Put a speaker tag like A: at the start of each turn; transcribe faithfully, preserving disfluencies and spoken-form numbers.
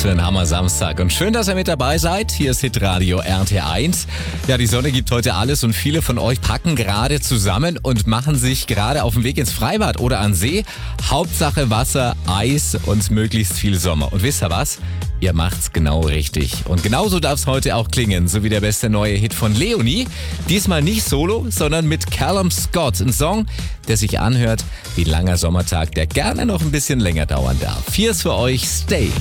A: für einen Hammer-Samstag. Und schön, dass ihr mit dabei seid. Hier ist Hitradio R T eins. Ja, die Sonne gibt heute alles und viele von euch packen gerade zusammen und machen sich gerade auf den Weg ins Freibad oder an See. Hauptsache Wasser, Eis und möglichst viel Sommer. Und wisst ihr was? Ihr macht's genau richtig. Und genauso darf's heute auch klingen, so wie der beste neue Hit von Leonie. Diesmal nicht solo, sondern mit Callum Scott. Ein Song, der sich anhört wie ein langer Sommertag, der gerne noch ein bisschen länger dauern darf. Hier ist für euch Stay.